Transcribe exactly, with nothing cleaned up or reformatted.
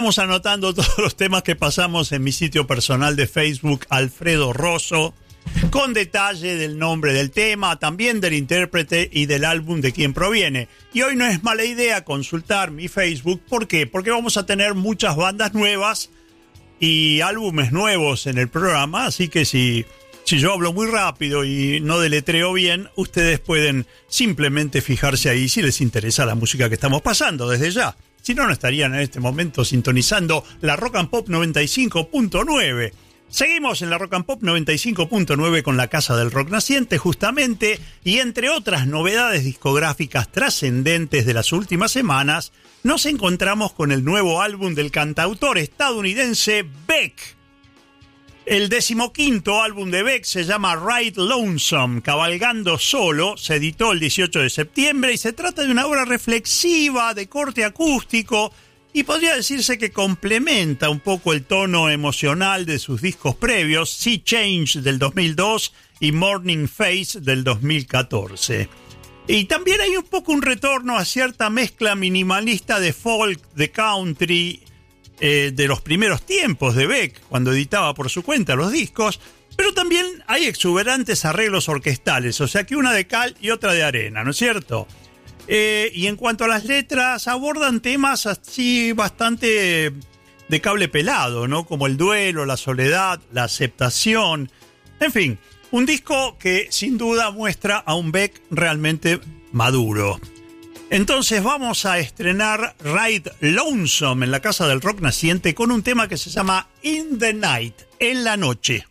Estamos anotando todos los temas que pasamos en mi sitio personal de Facebook, Alfredo Rosso, con detalle del nombre del tema, también del intérprete y del álbum de quien proviene. Y hoy no es mala idea consultar mi Facebook. ¿Por qué? Porque vamos a tener muchas bandas nuevas y álbumes nuevos en el programa, así que si, si yo hablo muy rápido y no deletreo bien, ustedes pueden simplemente fijarse ahí si les interesa la música que estamos pasando desde ya. Si no, no estarían en este momento sintonizando la Rock and Pop noventa y cinco punto nueve. Seguimos en la Rock and Pop noventa y cinco punto nueve con la Casa del Rock Naciente, justamente, y entre otras novedades discográficas trascendentes de las últimas semanas, nos encontramos con el nuevo álbum del cantautor estadounidense Beck. El decimoquinto álbum de Beck se llama Ride Lonesome, Cabalgando Solo, se editó el dieciocho de septiembre y se trata de una obra reflexiva de corte acústico y podría decirse que complementa un poco el tono emocional de sus discos previos, Sea Change del dos mil dos y Morning Face del dos mil catorce. Y también hay un poco un retorno a cierta mezcla minimalista de folk, de country, eh, de los primeros tiempos de Beck, cuando editaba por su cuenta los discos, pero también hay exuberantes arreglos orquestales, o sea que una de cal y otra de arena, ¿no es cierto? Eh, y en cuanto a las letras, abordan temas así bastante de cable pelado, ¿no? Como el duelo, la soledad, la aceptación, en fin, un disco que sin duda muestra a un Beck realmente maduro. Entonces vamos a estrenar Ride Lonesome en la Casa del Rock Naciente con un tema que se llama In the Night, en la noche.